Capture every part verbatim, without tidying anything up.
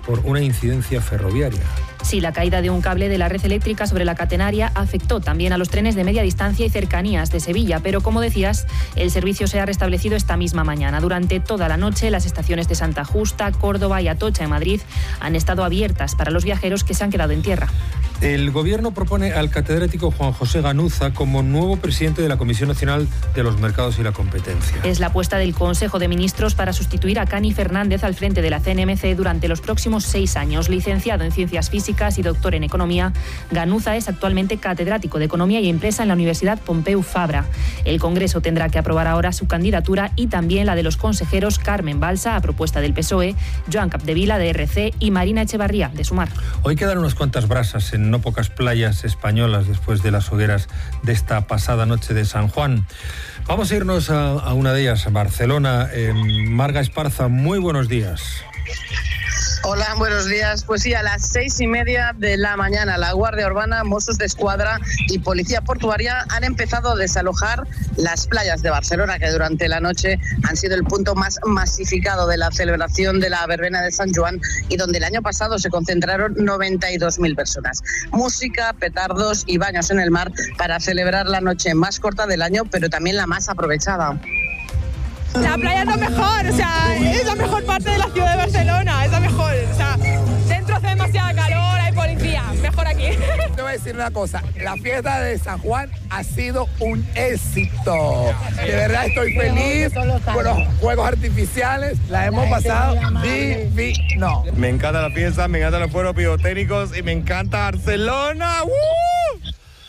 por una incidencia ferroviaria. Sí, la caída de un cable de la red eléctrica sobre la catenaria afectó también a los trenes de media distancia y cercanías de Sevilla, pero como decías, el servicio se ha restablecido esta misma mañana. Durante toda la noche, las estaciones de Santa Justa, Córdoba y Atocha en Madrid han estado abiertas para los viajeros que se han quedado en tierra. El Gobierno propone al catedrático Juan José Ganuza como nuevo presidente de la Comisión Nacional de los Mercados y la Competencia. Es la apuesta del Consejo de Ministros para sustituir a Cani Fernández al frente de la C N M C durante los próximos seis años. Licenciado en Ciencias Físicas y doctor en Economía, Ganuza es actualmente catedrático de Economía y Empresa en la Universidad Pompeu Fabra. El Congreso tendrá que aprobar ahora su candidatura y también la de los consejeros Carmen Balsa, a propuesta del P S O E, Joan Capdevila, de R C, y Marina Echevarría, de Sumar. Hoy quedan unas cuantas brasas en no pocas playas españolas después de las hogueras de esta pasada noche de San Juan. Vamos a irnos a, a una de ellas, Barcelona. Eh, Marga Esparza, muy buenos días. Hola, buenos días. Pues sí, a las seis y media de la mañana, la Guardia Urbana, Mossos d'Esquadra y Policía Portuaria han empezado a desalojar las playas de Barcelona, que durante la noche han sido el punto más masificado de la celebración de la verbena de San Juan y donde el año pasado se concentraron noventa y dos mil personas. Música, petardos y baños en el mar para celebrar la noche más corta del año, pero también la más aprovechada. La playa es lo mejor, o sea, es la mejor parte de la ciudad de Barcelona, es la mejor, o sea, dentro hace demasiada calor, hay policía, mejor aquí. Te voy a decir una cosa, la fiesta de San Juan ha sido un éxito. De verdad estoy feliz con los fuegos artificiales, la hemos pasado divino. Me encanta la fiesta, me encantan los fuegos pirotécnicos y me encanta Barcelona. ¡Uh!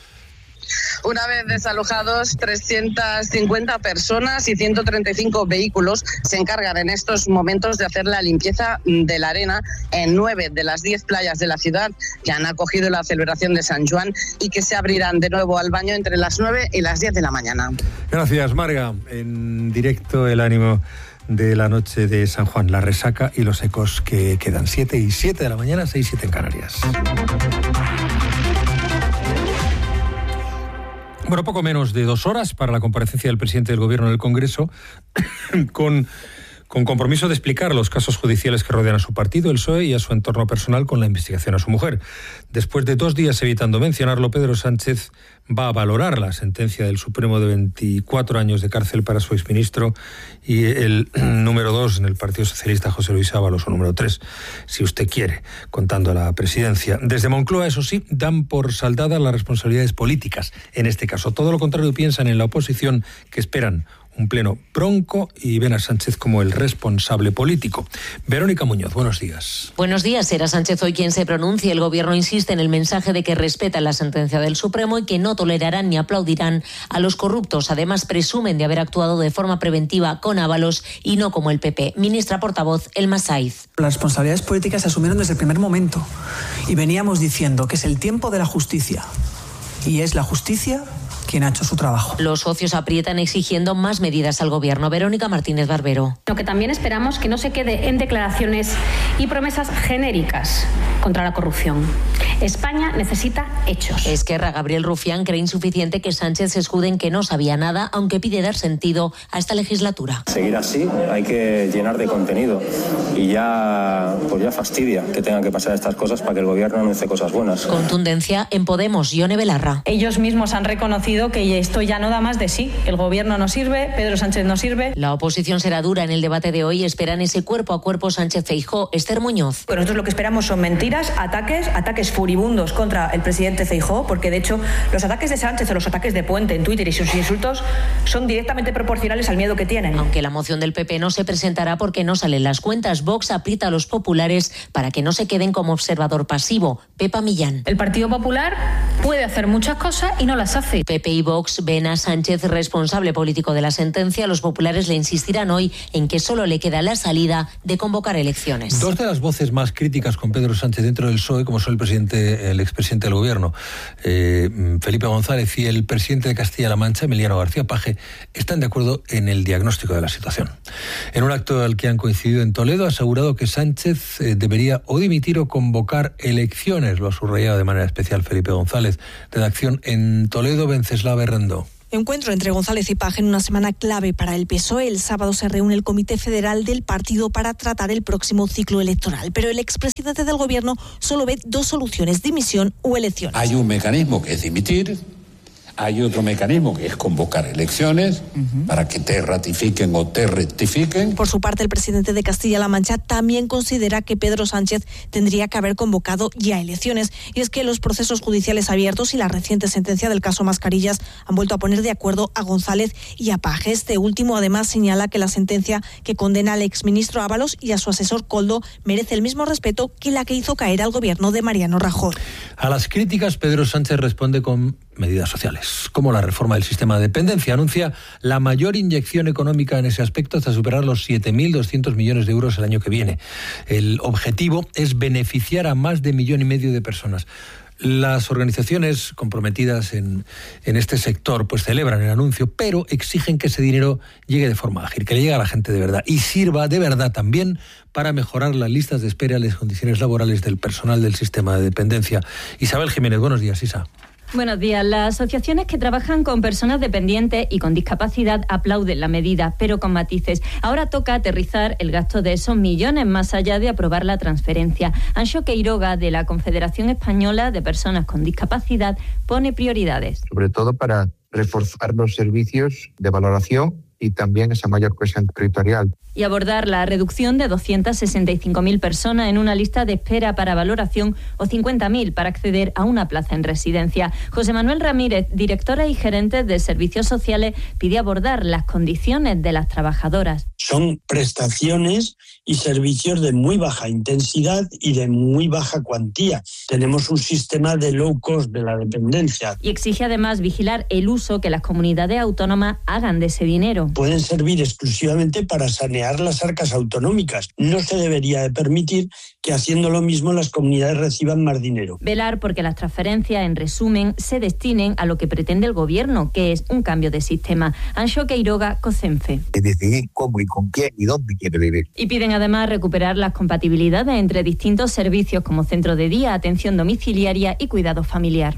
Una vez desalojados, trescientas cincuenta personas y ciento treinta y cinco vehículos se encargan en estos momentos de hacer la limpieza de la arena en nueve de las diez playas de la ciudad que han acogido la celebración de San Juan y que se abrirán de nuevo al baño entre las nueve y las diez de la mañana. Gracias, Marga. En directo, el ánimo de la noche de San Juan, la resaca y los ecos que quedan. siete y siete de la mañana, seis y siete en Canarias. Bueno, poco menos de dos horas para la comparecencia del presidente del Gobierno en el Congreso, con, con compromiso de explicar los casos judiciales que rodean a su partido, el P S O E, y a su entorno personal con la investigación a su mujer. Después de dos días evitando mencionarlo, Pedro Sánchez va a valorar la sentencia del Supremo de veinticuatro años de cárcel para su exministro y el número dos en el Partido Socialista, José Luis Ábalos, o número tres, si usted quiere, contando la presidencia. Desde Moncloa, eso sí, dan por saldadas las responsabilidades políticas. En este caso, todo lo contrario piensan en la oposición, que esperan un pleno bronco y ven a Sánchez como el responsable político. Verónica Muñoz, buenos días. Buenos días. Será Sánchez hoy quien se pronuncie. El Gobierno insiste en el mensaje de que respetan la sentencia del Supremo y que no tolerarán ni aplaudirán a los corruptos. Además, presumen de haber actuado de forma preventiva con Ábalos y no como el P P. Ministra portavoz, Elma Saiz. Las responsabilidades políticas se asumieron desde el primer momento y veníamos diciendo que es el tiempo de la justicia y es la justicia quien ha hecho su trabajo. Los socios aprietan exigiendo más medidas al Gobierno. Verónica Martínez Barbero. Lo que también esperamos que no se quede en declaraciones y promesas genéricas contra la corrupción. España necesita hechos. Esquerra, Gabriel Rufián, cree insuficiente que Sánchez se escude en que no sabía nada, aunque pide dar sentido a esta legislatura. Seguir así hay que llenar de contenido y ya, pues ya fastidia que tengan que pasar estas cosas para que el Gobierno anuncie cosas buenas. Contundencia en Podemos, Ione Belarra. Ellos mismos han reconocido que esto ya no da más de sí. El Gobierno no sirve, Pedro Sánchez no sirve. La oposición será dura en el debate de hoy. Esperan ese cuerpo a cuerpo Sánchez-Feijóo. Esther Muñoz. Pero nosotros lo que esperamos son mentiras, ataques, ataques furibundos contra el presidente Feijóo, porque de hecho los ataques de Sánchez o los ataques de Puente en Twitter y sus insultos son directamente proporcionales al miedo que tienen. Aunque la moción del P P no se presentará porque no salen las cuentas, Vox aprieta a los populares para que no se queden como observador pasivo. Pepa Millán. El Partido Popular puede hacer muchas cosas y no las hace. P P y Vox ven a Sánchez responsable político de la sentencia. Los populares le insistirán hoy en que solo le queda la salida de convocar elecciones. Dos de las voces más críticas con Pedro Sánchez dentro del P S O E, como son el presidente, el expresidente del Gobierno, eh, Felipe González, y el presidente de Castilla-La Mancha, Emiliano García Paje, están de acuerdo en el diagnóstico de la situación. En un acto al que han coincidido en Toledo, ha asegurado que Sánchez eh, debería o dimitir o convocar elecciones. Lo ha subrayado de manera especial Felipe González. Redacción en Toledo, Venceslao Berrendó. Encuentro entre González y Page en una semana clave para el P S O E. El sábado se reúne el Comité Federal del partido para tratar el próximo ciclo electoral. Pero el expresidente del Gobierno solo ve dos soluciones: dimisión o elecciones. Hay un mecanismo que es dimitir. Hay otro mecanismo que es convocar elecciones uh-huh. para que te ratifiquen o te rectifiquen. Por su parte, el presidente de Castilla-La Mancha también considera que Pedro Sánchez tendría que haber convocado ya elecciones. Y es que los procesos judiciales abiertos y la reciente sentencia del caso Mascarillas han vuelto a poner de acuerdo a González y a Page. Este último además señala que la sentencia que condena al exministro Ábalos y a su asesor Koldo merece el mismo respeto que la que hizo caer al gobierno de Mariano Rajoy. A las críticas, Pedro Sánchez responde con medidas sociales, como la reforma del sistema de dependencia. Anuncia la mayor inyección económica en ese aspecto hasta superar los siete mil doscientos millones de euros el año que viene. El objetivo es beneficiar a más de millón y medio de personas. Las organizaciones comprometidas en, en este sector pues celebran el anuncio, pero exigen que ese dinero llegue de forma ágil, que le llegue a la gente de verdad y sirva de verdad también para mejorar las listas de espera y las condiciones laborales del personal del sistema de dependencia. Isabel Jiménez, buenos días, Isa. Buenos días. Las asociaciones que trabajan con personas dependientes y con discapacidad aplauden la medida, pero con matices. Ahora toca aterrizar el gasto de esos millones más allá de aprobar la transferencia. Anxo Queiroga, de la Confederación Española de Personas con Discapacidad, pone prioridades. Sobre todo para reforzar los servicios de valoración y también esa mayor cohesión territorial. Y abordar la reducción de doscientas sesenta y cinco mil personas en una lista de espera para valoración o cincuenta mil para acceder a una plaza en residencia. José Manuel Ramírez, directora y gerente de Servicios Sociales, pide abordar las condiciones de las trabajadoras. Son prestaciones y servicios de muy baja intensidad y de muy baja cuantía. Tenemos un sistema de low cost de la dependencia. Y exige además vigilar el uso que las comunidades autónomas hagan de ese dinero. Pueden servir exclusivamente para sanear las arcas autonómicas. No se debería de permitir que haciendo lo mismo las comunidades reciban más dinero. Velar porque las transferencias, en resumen, se destinen a lo que pretende el gobierno, que es un cambio de sistema. Anxo Queiroga, COCENFE. Decidir cómo y con quién y dónde quiere vivir. Y piden además recuperar las compatibilidades entre distintos servicios como centro de día, atención domiciliaria y cuidado familiar.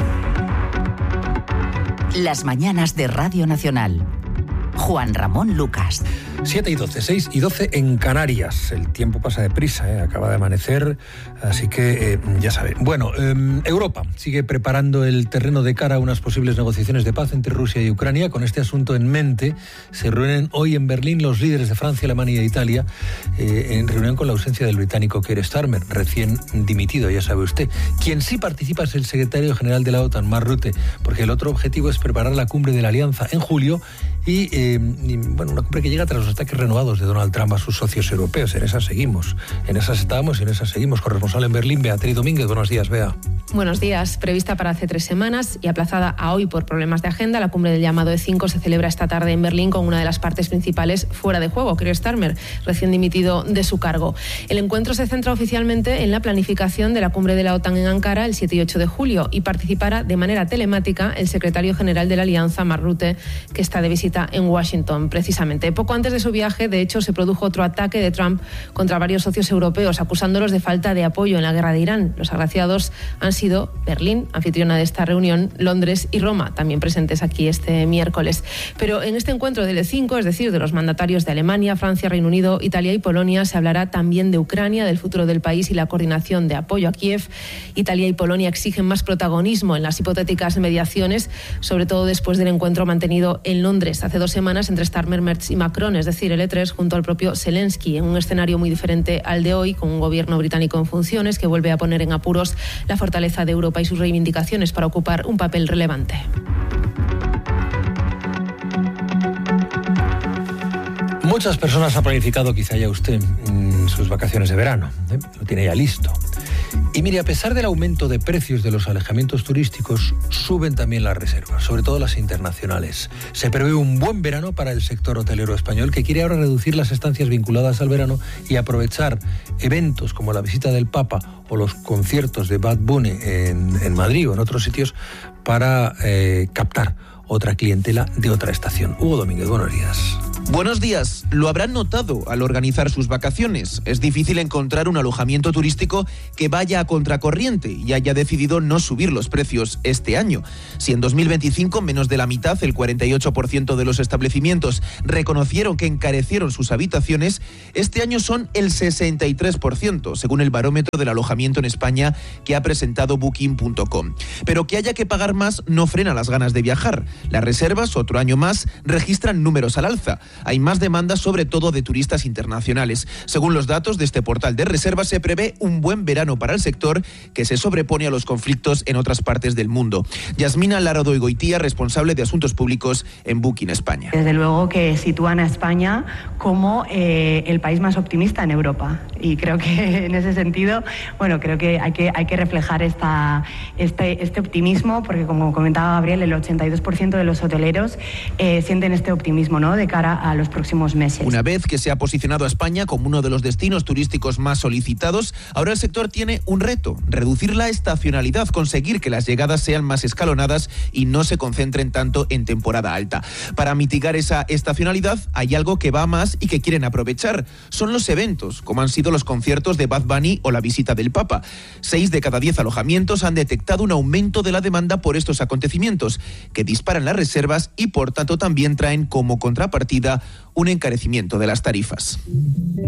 Las mañanas de Radio Nacional. Juan Ramón Lucas. siete y doce, seis y doce en Canarias. El tiempo pasa deprisa, ¿eh? Acaba de amanecer, así que eh, ya saben. Bueno, eh, Europa sigue preparando el terreno de cara a unas posibles negociaciones de paz entre Rusia y Ucrania. Con este asunto en mente, se reúnen hoy en Berlín los líderes de Francia, Alemania e Italia, eh, en reunión con la ausencia del británico Keir Starmer, recién dimitido, ya sabe usted. Quien sí participa es el secretario general de la OTAN, Mark Rutte, porque el otro objetivo es preparar la cumbre de la Alianza en julio y, eh, y bueno, una cumbre que llega tras los ataques renovados de Donald Trump a sus socios europeos. En esas seguimos, en esas estábamos y en esas seguimos. Corresponsal en Berlín, Beatriz Domínguez. Buenos días, Bea. Buenos días. Prevista para hace tres semanas y aplazada a hoy por problemas de agenda, la cumbre del llamado E cinco se celebra esta tarde en Berlín con una de las partes principales fuera de juego, Keir Starmer, recién dimitido de su cargo. El encuentro se centra oficialmente en la planificación de la cumbre de la OTAN en Ankara el siete y ocho de julio y participará de manera telemática el secretario general de la Alianza, Mark Rutte, que está de visita en Washington precisamente. Poco antes de su viaje, de hecho, se produjo otro ataque de Trump contra varios socios europeos, acusándolos de falta de apoyo en la guerra de Irán. Los agraciados han sido Berlín, anfitriona de esta reunión, Londres y Roma, también presentes aquí este miércoles. Pero en este encuentro del E cinco, es decir, de los mandatarios de Alemania, Francia, Reino Unido, Italia y Polonia, se hablará también de Ucrania, del futuro del país y la coordinación de apoyo a Kiev. Italia y Polonia exigen más protagonismo en las hipotéticas mediaciones, sobre todo después del encuentro mantenido en Londres hace dos semanas entre Starmer, Merz y Macron, es decir, el E tres junto al propio Zelensky, en un escenario muy diferente al de hoy, con un gobierno británico en funciones que vuelve a poner en apuros la fortaleza de Europa y sus reivindicaciones para ocupar un papel relevante. Muchas personas han planificado, quizá ya usted, sus vacaciones de verano, ¿eh? Lo tiene ya listo. Y mire, a pesar del aumento de precios de los alojamientos turísticos, suben también las reservas, sobre todo las internacionales. Se prevé un buen verano para el sector hotelero español, que quiere ahora reducir las estancias vinculadas al verano y aprovechar eventos como la visita del Papa o los conciertos de Bad Bunny en, en Madrid o en otros sitios para eh, captar otra clientela de otra estación. Hugo Domínguez, buenos días. Buenos días. Lo habrán notado al organizar sus vacaciones. Es difícil encontrar un alojamiento turístico que vaya a contracorriente y haya decidido no subir los precios este año. Si en dos mil veinticinco menos de la mitad, el cuarenta y ocho por ciento de los establecimientos reconocieron que encarecieron sus habitaciones, este año son el sesenta y tres por ciento, según el barómetro del alojamiento en España que ha presentado Booking punto com. Pero que haya que pagar más no frena las ganas de viajar. Las reservas, otro año más, registran números al alza. Hay más demanda, sobre todo de turistas internacionales. Según los datos de este portal de reservas, se prevé un buen verano para el sector que se sobrepone a los conflictos en otras partes del mundo. Yasmina Larado y Goitía, responsable de Asuntos Públicos en Booking España. Desde luego que sitúan a España como eh, el país más optimista en Europa. Y creo que en ese sentido, bueno, creo que hay que, hay que reflejar esta, este, este optimismo, porque como comentaba Gabriel, el ochenta y dos por ciento de los hoteleros eh, sienten este optimismo, ¿no?, de cara a los próximos meses. Una vez que se ha posicionado a España como uno de los destinos turísticos más solicitados, ahora el sector tiene un reto: reducir la estacionalidad, conseguir que las llegadas sean más escalonadas y no se concentren tanto en temporada alta. Para mitigar esa estacionalidad hay algo que va más y que quieren aprovechar. Son los eventos, como han sido los conciertos de Bad Bunny o la visita del Papa. Seis de cada diez alojamientos han detectado un aumento de la demanda por estos acontecimientos, que disparan las reservas y por tanto también traen como contrapartida un encarecimiento de las tarifas.